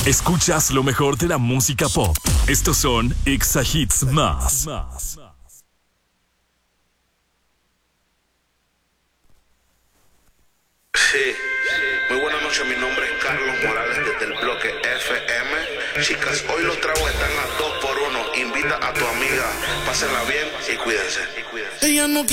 Escuchas lo mejor de la música pop. Estos son Exa Hits Más. Sí, muy buenas noches, mi nombre es Carlos Morales desde el bloque FM. Chicas, hoy los tragos están a 2 por 1. Invita a tu amiga, pásenla bien y cuídense. Ella no